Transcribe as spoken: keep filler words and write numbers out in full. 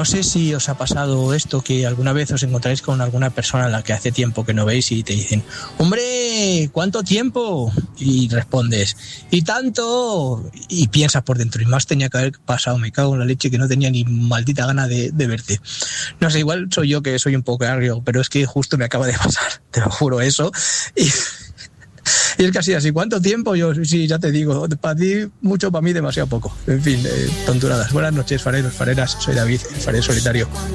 no sé si os ha pasado esto, que alguna vez os encontráis con alguna persona a la que hace tiempo que no veis y te dicen, ¡hombre! ¿Cuánto tiempo? Y respondes, ¡y tanto! Y piensas por dentro, y más tenía que haber pasado, me cago en la leche, que no tenía ni maldita gana de, de verte. No sé, igual soy yo que soy un poco agrio, pero es que justo me acaba de pasar, te lo juro eso. Y... Y es casi así, ¿cuánto tiempo? Yo sí, ya te digo, para ti mucho, para mí demasiado poco. En fin, eh, tonturadas. Buenas noches, fareros, fareras, soy David, el farero solitario.